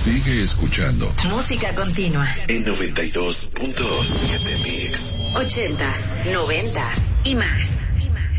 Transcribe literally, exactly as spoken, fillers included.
Sigue escuchando. Música continua. En noventa y dos punto siete Mix. Ochentas, noventas y más. Y más.